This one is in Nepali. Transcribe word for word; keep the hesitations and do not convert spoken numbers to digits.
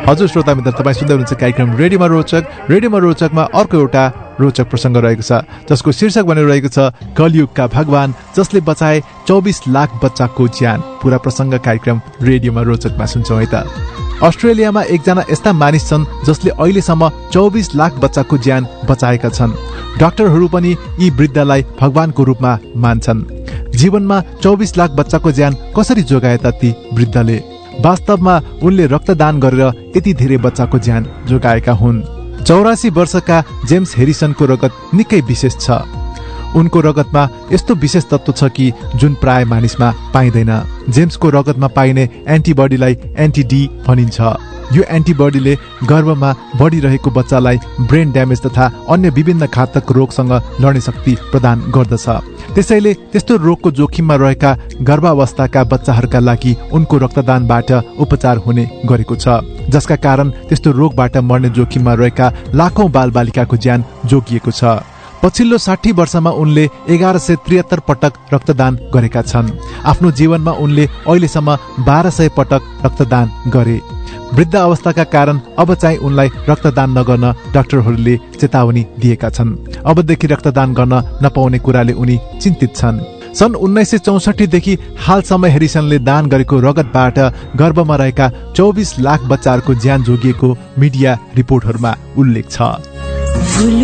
हजुर श्रोता मित्र, तपाईँ सुन्दै हुनुहुन्छ कार्यक्रम रेडियोमा रोचक। रेडियोमा रोचकमा अर्को एउटा रोचक प्रसङ्ग रहेको छ, जसको शीर्षक भनेर रहेको छ कलियुगका भगवान जसले बचाए चौबिस लाख बच्चाको ज्यान। पूरा प्रसङ्ग कार्यक्रम रेडियोमा रोचकमा सुन्छौँ है त। अस्ट्रेलियामा एकजना यस्ता मानिस छन् जसले अहिलेसम्म चौबिस लाख बच्चाको ज्यान बचाएका छन्। डाक्टरहरू पनि यी वृद्धलाई भगवानको रूपमा मान्छन्। जीवनमा चौबिस लाख बच्चाको ज्यान कसरी जोगाए त ती वृद्धले? वास्तवमा उनले रक्तदान गरेर यति धेरै बच्चाको ज्यान जोगाएका हुन्। चौरासी वर्षका जेम्स हेरिसनको रगत निकै विशेष छ। उनको रगतमा यस्तो विशेष तत्व छ कि जुन प्राय मानिसमा पाइँदैन। जेम्सको रगतमा पाइने एन्टिबडीलाई एन्टिडी भनिन्छ। यो एन्टिबडीले गर्भमा बढिरहेको बच्चालाई ब्रेन ड्यामेज तथा अन्य विभिन्न घातक रोगसँग लड्ने शक्ति प्रदान गर्दछ। त्यसैले त्यस्तो रोगको जोखिममा रहेका गर्भावस्थाका बच्चाहरूका लागि उनको रक्तदानबाट उपचार हुने गरेको छ, जसका कारण त्यस्तो रोगबाट मर्ने जोखिममा रहेका लाखौं बालबालिकाको ज्यान जोगिएको छ। पछिल्लो साठी वर्षमा उनले एघार सय त्रिहत्तर पटक रक्तदान गरेका छन्। आफ्नो जीवनमा उनले अहिलेसम्म बाह्र सय पटक रक्तदान गरे। वृद्ध अवस्थाका कारण अब चाहिँ उनलाई रक्तदान नगर्न डाक्टरहरूले चेतावनी दिएका छन्। अबदेखि रक्तदान गर्न नपाउने कुराले उनी चिन्तित छन्। सन् उन्नाइस सय चौसठीदेखि हालसम्म हेरिसनले दान गरेको रगतबाट गर्भमा रहेका चौबिस लाख बच्चाहरूको ज्यान जोगिएको मिडिया रिपोर्टहरूमा उल्लेख छ।